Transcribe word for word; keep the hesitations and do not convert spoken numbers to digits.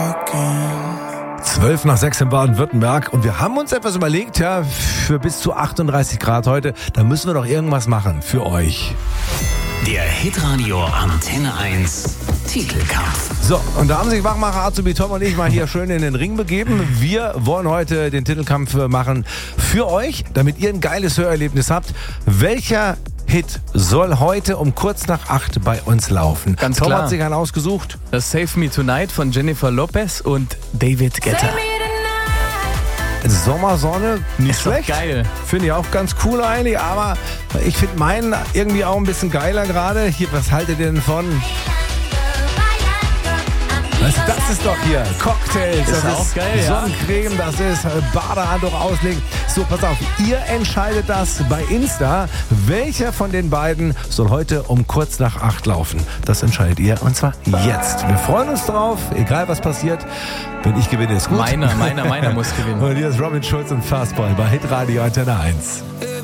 zwölf nach sechs in Baden-Württemberg und wir haben uns etwas überlegt, ja, für bis zu achtunddreißig Grad heute, da müssen wir doch irgendwas machen für euch. Der Hitradio Antenne eins Titelkampf. So, und da haben sich Wachmacher Azubi Tom und ich mal hier schön in den Ring begeben. Wir wollen heute den Titelkampf machen für euch, damit ihr ein geiles Hörerlebnis habt. Welcher Hit soll heute um kurz nach acht bei uns laufen? Ganz Tom klar. hat sich einen ausgesucht. Das Save Me Tonight von Jennifer Lopez und David Guetta. Sommersonne, nicht Ist doch schlecht. geil. Finde ich auch ganz cool eigentlich, aber ich finde meinen irgendwie auch ein bisschen geiler gerade. Hier, was haltet ihr denn von? Das, das ist doch hier Cocktails, Ist das auch ist geil, ja. Sonnencreme, das ist Badehandtuch auslegen. So, pass auf, ihr entscheidet das bei Insta. Welcher von den beiden soll heute um kurz nach acht laufen? Das entscheidet ihr und zwar jetzt. Wir freuen uns drauf, egal was passiert. Wenn ich gewinne, ist gut. Meiner, meiner, meiner muss gewinnen. Und hier ist Robin Schulz und Fastball bei Hitradio Antenne eins.